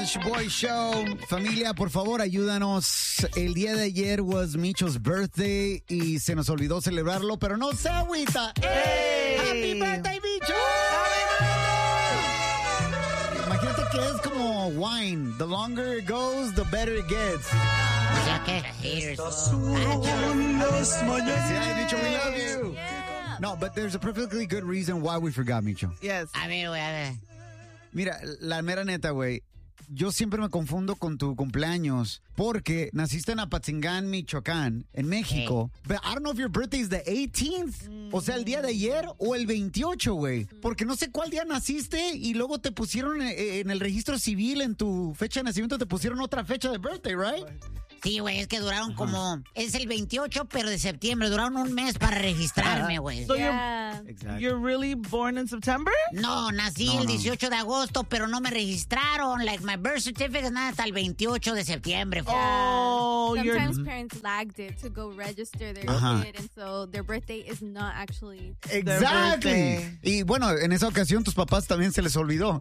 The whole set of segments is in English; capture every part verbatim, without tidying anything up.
Shoboy Show. Familia, por favor, ayúdanos. El día de ayer was Micho's birthday y se nos olvidó celebrarlo, pero no se agüita. ¡Hey! ¡Happy birthday, Micho! Imagínate que es como wine. The longer it goes, the better it gets. O sea que haters. Felicidades, Micho, we love you. Yeah. No, but there's a perfectly good reason why we forgot, Micho. Yes. A ver, güey, a ver. Mira, la mera neta, güey. Yo siempre me confundo con tu cumpleaños porque naciste en Apatzingán, Michoacán, en México. Hey. But I don't know if your birthday is the eighteenth. O sea, el día de ayer o el veintiocho, güey. Porque no sé cuál día naciste y luego te pusieron eh, en el registro civil, en tu fecha de nacimiento, te pusieron otra fecha de birthday, right? Sí, güey, es que duraron como... Es el veintiocho, pero de septiembre. Duraron un mes para registrarme, güey. So Yeah. Exactly. You're really born in September? No, nací No, el no. dieciocho de agosto, pero no me registraron. Like, my birth certificate es nada hasta el veintiocho de septiembre. Oh, you're... Sometimes parents lagged it to go register their Ajá. kid, and so their birthday is not actually. Exactly. birthday. Y bueno, en esa ocasión tus papás también se les olvidó.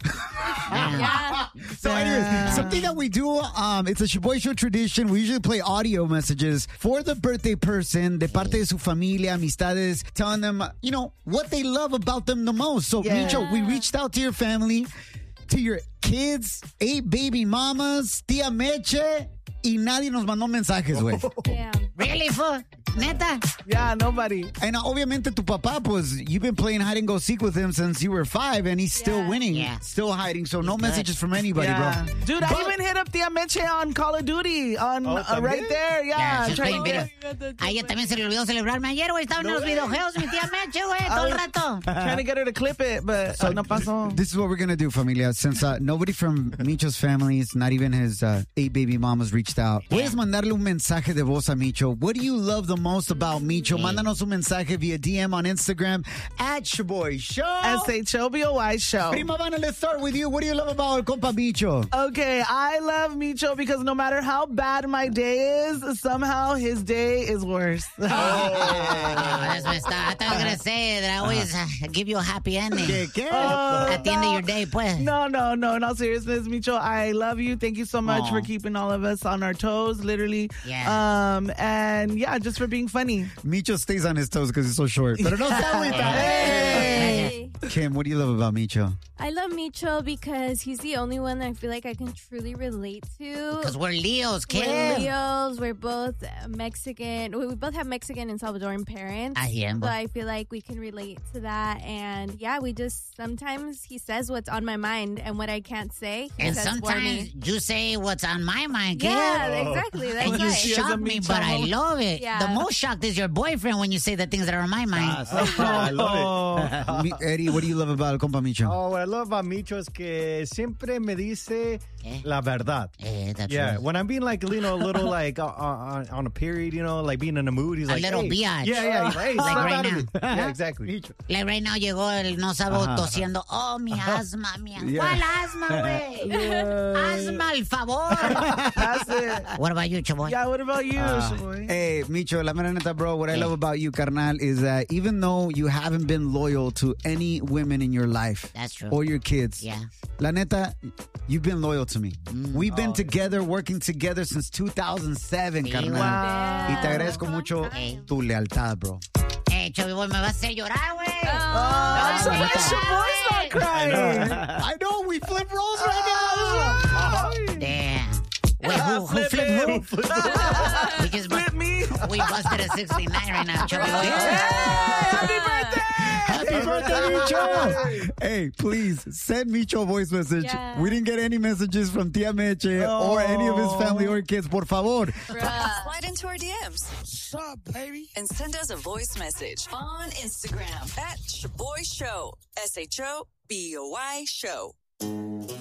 Yeah. So anyways, something that we do, um, it's a Shoboy Show tradition. We usually play audio messages for the birthday person, de parte de su familia, amistades, telling them, you know, what they love about them the most. So, Yeah. Micho, we reached out to your family, to your kids, eight baby mamas, tía Meche, y nadie nos mandó mensajes, güey. Damn. Really, fool? Neta? Yeah, nobody. And obviamente tu papá, pues, you've been playing hide and go seek with him since you were five, and he's still Yeah. winning, Yeah. still hiding. So no good. messages from anybody, Yeah. bro. Dude, I But- even hit up Tia Meche on Call of Duty on Oh, uh, right ¿también? there. Yeah, Yeah, she's trying playing to, video. A ella también se le olvidó celebrarme ayer, güey. Estaban en los way. videojuegos, mi tía Meche, güey, todo el rato. trying to get her to clip it, but uh, no pasó. This is what we're going to do, familia. Since uh, nobody from Micho's families, not even his uh, eight baby mamas reached out. Puedes mandarle un mensaje de voz a Micho. What do you love the most about Micho? Mándanos un mensaje via D M on Instagram at Shoboy Show. S H O B O Y show. Prima Vana, let's start with you. What do you love about compa Micho? Okay, I love Micho because no matter how bad my day is, somehow his day is worse. Oh, that's messed up. I thought I was going to say that I always uh, give you a happy ending. ¿Qué, qué? At the end of your day, pues. No, no, no. In all seriousness, Micho, I love you. Thank you so much Aw. for keeping all of us on our toes, literally. Yeah. Um, and yeah, just for being funny. Micho stays on his toes because he's so short. Pero no se agüita. Hey. Kim, what do you love about Micho? I love Micho because he's the only one that I feel like I can truly relate to. Because we're Leos, We're kid. Leos. We're both uh, Mexican. We we both have Mexican and Salvadoran parents. I am. So I feel like we can relate to that. And yeah, we just sometimes he says what's on my mind and what I can't say. He And says for sometimes me. you say what's on my mind, kid. Yeah, exactly. That's And you right. She has a shock me, Micho but I moment. love it. Yeah. The most shocked is your boyfriend when you say the things that are on my mind. I love it. Mi- Eddie, what do you love about el compa Micho? Oh, what I love about Micho es que siempre me dice Eh? la verdad. Eh, that's Yeah, right. when I'm being like, you know, a little like uh, on, on a period, you know, like being in a mood, he's A like, little hey. biatch. Yeah, yeah, he's like, hey, Like snap right out of now. it. Yeah, exactly. Like right now llegó el no sabo Ajá. tosiendo. Oh, mi asma, mi asma. Yeah. ¿Cuál asma, güey? Asma, al favor. That's it. What about you, Chaboy? Yeah, what about you, Ah. Shaboy? Hey, Micho, la mera neta, bro, what I Yeah. love about you, carnal, is that even though you haven't been loyal to any women in your life That's true. or your kids, Yeah. la neta, you've been loyal to me. Mm. We've been together, working together since two thousand seven, Sí, carnal. Wow. Y te agradezco mucho Hey. tu lealtad, bro. Eh, Chaboy, boy, me vas a hacer llorar, güey. Oh, I'm so glad Shaboy's not crying. I know, we flip roles right now. Damn. Wait, who, who Flip flipped it. who? We just Flip bust, me. we busted a sixty-nine right now, Chubby boy. Happy birthday. Happy birthday, Micho! Hey, please send Micho a voice message. Yeah. We didn't get any messages from Tia Meche or any of his family or kids. Por favor. Slide into our D Ms. What's up, baby? And send us a voice message on Instagram at Shoboy Show. S H O B O Y Show.